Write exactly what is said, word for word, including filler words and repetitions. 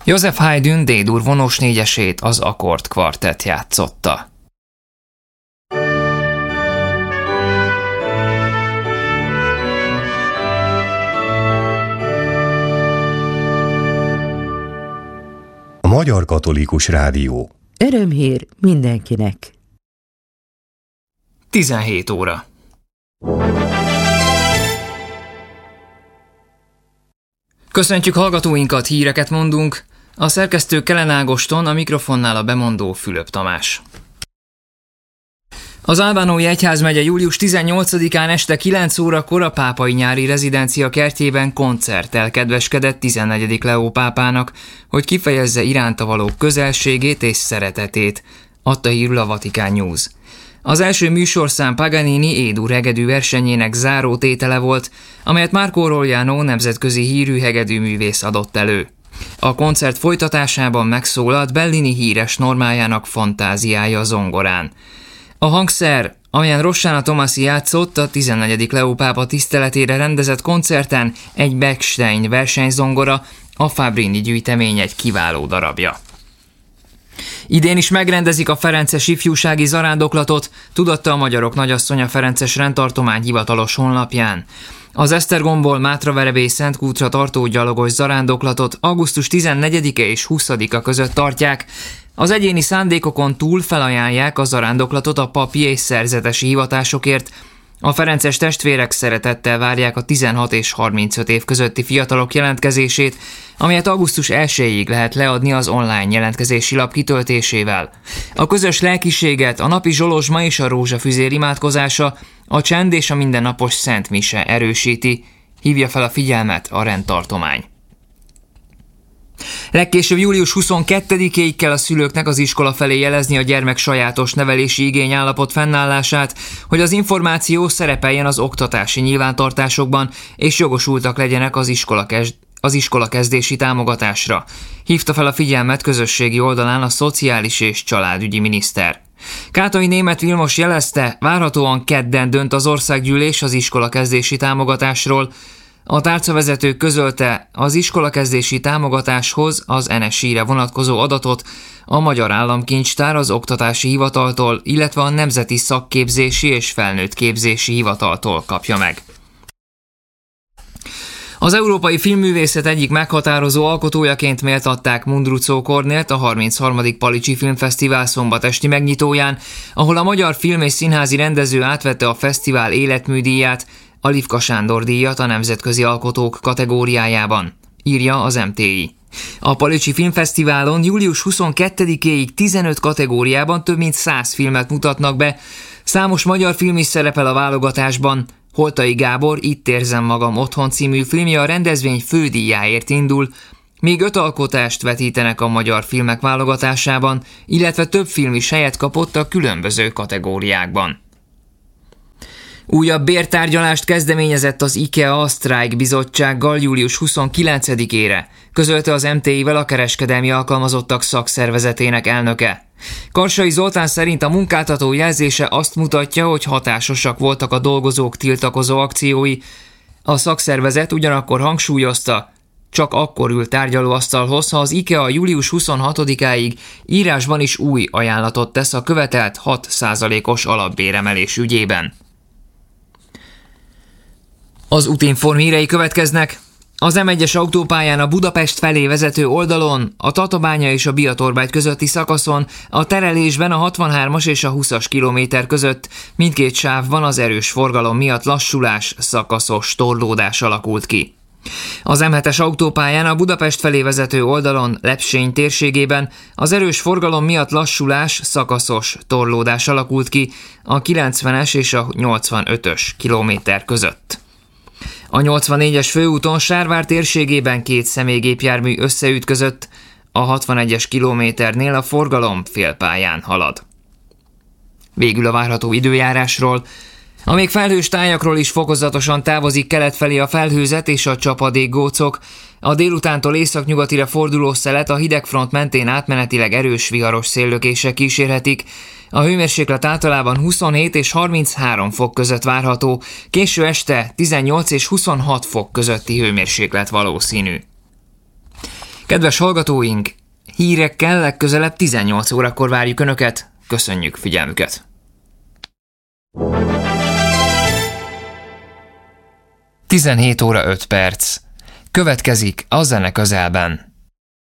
Joseph Haydn D-dur vonós négyesét az Akkord kvartett játszotta. A Magyar Katolikus Rádió. Örömhír mindenkinek. tizenhét óra. Köszöntjük hallgatóinkat, híreket mondunk. A szerkesztő Kelen Ágoston, a mikrofonnál a bemondó Fülöp Tamás. Az Albánói Egyházmegye július tizennyolcadikán este kilenc órakor a pápai nyári rezidencia kertjében koncerttel kedveskedett tizennegyedik Leó pápának, hogy kifejezze iránta való közelségét és szeretetét, adta hírül a Vatican News. Az első műsorszám Paganini E-dur hegedű versenyének záró tétele volt, amelyet Marco Rogliano nemzetközi hírű hegedűművész adott elő. A koncert folytatásában megszólalt Bellini híres normájának fantáziája zongorán. A hangszer, amelyen Rossana Tomasi játszott, a tizennegyedik Leó pápa tiszteletére rendezett koncerten egy Bechstein versenyzongora, a Fabrini gyűjtemény egy kiváló darabja. Idén is megrendezik a ferences ifjúsági zarándoklatot, tudatta a Magyarok Nagyasszonya Ferences rendtartomány hivatalos honlapján. Az Esztergomból Mátraverebély Szentkútra tartó gyalogos zarándoklatot augusztus tizennegyedike és huszadika között tartják. Az egyéni szándékokon túl felajánlják a zarándoklatot a papi és szerzetesi hivatásokért. A ferences testvérek szeretettel várják a tizenhat és harmincöt év közötti fiatalok jelentkezését, amelyet augusztus elsejéig lehet leadni az online jelentkezési lap kitöltésével. A közös lelkiséget a napi zsolozsma és a rózsafüzér imádkozása, a csend és a mindennapos szent mise erősíti, hívja fel a figyelmet a rendtartomány. Legkésőbb július huszonkettedikéig kell a szülőknek az iskola felé jelezni a gyermek sajátos nevelési igényállapot fennállását, hogy az információ szerepeljen az oktatási nyilvántartásokban, és jogosultak legyenek az iskola, kezd, az iskola kezdési támogatásra. Hívta fel a figyelmet közösségi oldalán a Szociális és Családügyi miniszter. Kátai Németh Vilmos jelezte, várhatóan kedden dönt az országgyűlés az iskola kezdési támogatásról. A tárcavezető közölte, az iskolakezdési támogatáshoz az en es i-re vonatkozó adatot a Magyar Államkincstár az Oktatási Hivataltól, illetve a Nemzeti Szakképzési és Felnőttképzési Hivataltól kapja meg. Az európai filmművészet egyik meghatározó alkotójaként méltatták Mundruczó Kornélt a harmincharmadik Palicsi Filmfesztivál szombatesti megnyitóján, ahol a magyar film- és színházi rendező átvette a fesztivál életműdíját, a Lifka Sándor díjat a nemzetközi alkotók kategóriájában, írja az em té i. A Palicsi Filmfesztiválon július huszonkettedikéig tizenöt kategóriában több mint száz filmet mutatnak be, számos magyar film is szerepel a válogatásban. Holtai Gábor Itt érzem magam otthon című filmje a rendezvény fődíjáért indul, még öt alkotást vetítenek a magyar filmek válogatásában, illetve több film is helyet kapott a különböző kategóriákban. Újabb bértárgyalást kezdeményezett az IKEA a Sztrájk bizottsággal július huszonkilencedikére, közölte az em té i-vel a kereskedelmi alkalmazottak szakszervezetének elnöke. Karsai Zoltán szerint a munkáltató jelzése azt mutatja, hogy hatásosak voltak a dolgozók tiltakozó akciói. A szakszervezet ugyanakkor hangsúlyozta, csak akkor ül tárgyalóasztalhoz, ha az IKEA július huszonhatodikáig írásban is új ajánlatot tesz a követelt hat százalékos alapbéremelés ügyében. Az Utinform hírei következnek. Az em egyes autópályán a Budapest felé vezető oldalon, a Tatabánya és a Biatorbágy közötti szakaszon, a terelésben a hatvanhármas és a húszas kilométer között mindkét sávban az erős forgalom miatt lassulás, szakaszos torlódás alakult ki. Az em hetes autópályán a Budapest felé vezető oldalon, Lepsény térségében az erős forgalom miatt lassulás, szakaszos torlódás alakult ki a kilencvenes és a nyolcvanötös kilométer között. A nyolcvannégyes főúton Sárvár térségében két személygépjármű összeütközött, a hatvanegyes kilométernél a forgalom félpályán halad. Végül a várható időjárásról. A még felhős tájakról is fokozatosan távozik kelet felé a felhőzet és a csapadékgócok. A délutántól északnyugatira forduló szelet a hidegfront mentén átmenetileg erős viharos széllökések kísérhetik. A hőmérséklet általában huszonhét és harminchárom fok között várható, késő este tizennyolc és huszonhat fok közötti hőmérséklet valószínű. Kedves hallgatóink, hírekkel legközelebb tizennyolc órakor várjuk Önöket. Köszönjük figyelmüket! tizenhét óra öt perc. Következik a zene közelben.